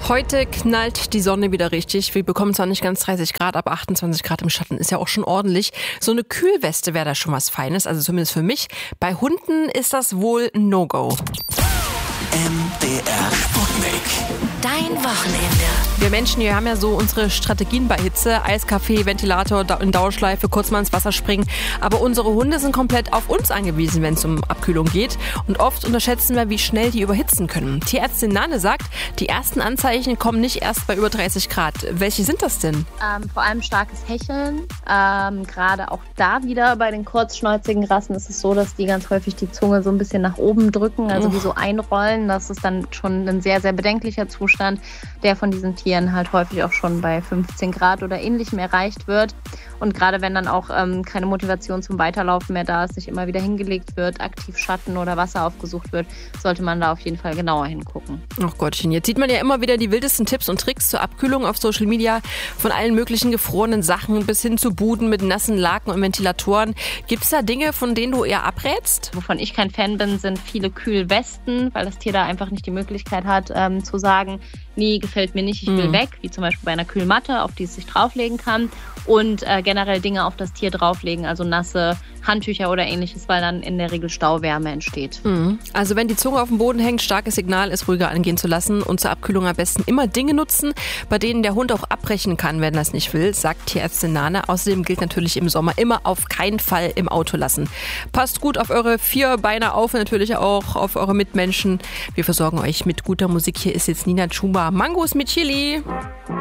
Heute knallt die Sonne wieder richtig. Wir bekommen zwar nicht ganz 30 Grad, aber 28 Grad im Schatten ist ja auch schon ordentlich. So eine Kühlweste wäre da schon was Feines, also zumindest für mich. Bei Hunden ist das wohl ein No-Go. MDR Sputnik. Dein Wochenende. Wir Menschen, wir haben ja so unsere Strategien bei Hitze. Eiskaffee, Ventilator, in Dauerschleife, kurz mal ins Wasser springen. Aber unsere Hunde sind komplett auf uns angewiesen, wenn es um Abkühlung geht. Und oft unterschätzen wir, wie schnell die überhitzen können. Tierärztin Nanne sagt, die ersten Anzeichen kommen nicht erst bei über 30 Grad. Welche sind das denn? Vor allem starkes Hecheln. Gerade auch da wieder bei den kurzschnäuzigen Rassen ist es so, dass die ganz häufig die Zunge so ein bisschen nach oben drücken, also wie so einrollen. Das ist dann schon ein sehr, sehr bedenklicher Zustand, der von diesen Tieren halt häufig auch schon bei 15 Grad oder ähnlichem erreicht wird. Und gerade wenn dann auch keine Motivation zum Weiterlaufen mehr da ist, sich immer wieder hingelegt wird, aktiv Schatten oder Wasser aufgesucht wird, sollte man da auf jeden Fall genauer hingucken. Ach Gottchen, jetzt sieht man ja immer wieder die wildesten Tipps und Tricks zur Abkühlung auf Social Media. Von allen möglichen gefrorenen Sachen bis hin zu Buden mit nassen Laken und Ventilatoren. Gibt es da Dinge, von denen du eher abrätst? Wovon ich kein Fan bin, sind viele Kühlwesten, weil das Tier da einfach nicht die Möglichkeit hat, zu sagen, nee, gefällt mir nicht, ich will weg, wie zum Beispiel bei einer Kühlmatte, auf die es sich drauflegen kann. Und generell Dinge auf das Tier drauflegen, also nasse Handtücher oder ähnliches, weil dann in der Regel Stauwärme entsteht. Also wenn die Zunge auf dem Boden hängt, starkes Signal ist ruhiger angehen zu lassen und zur Abkühlung am besten immer Dinge nutzen, bei denen der Hund auch abbrechen kann, wenn er es nicht will, sagt Tierärztin Nanne. Außerdem gilt natürlich im Sommer immer auf keinen Fall im Auto lassen. Passt gut auf eure 4 Beine auf und natürlich auch auf eure Mitmenschen. Wir versorgen euch mit guter Musik. Hier ist jetzt Nina Chuba, Mangos mit Chili.